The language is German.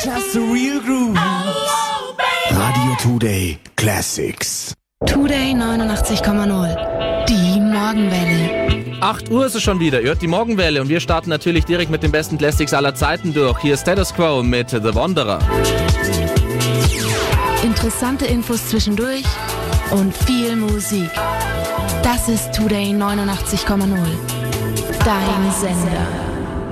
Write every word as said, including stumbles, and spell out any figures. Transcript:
Just the real grooves. Radio Today Classics. Today neunundachtzig Komma null. Die Morgenwelle. acht Uhr ist es schon wieder. Ihr hört die Morgenwelle und wir starten natürlich direkt mit den besten Classics aller Zeiten durch. Hier ist Status Quo mit The Wanderer. Interessante Infos zwischendurch und viel Musik. Das ist Today neunundachtzig Komma null. Dein Sender.